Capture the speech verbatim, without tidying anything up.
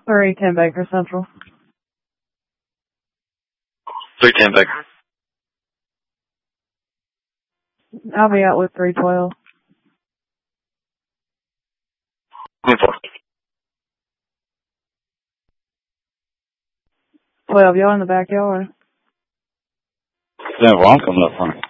three ten Baker Central. three ten Baker. I'll be out with three twelve. twenty-four. twelve, y'all in the backyard. Yeah, well, I'm coming up front.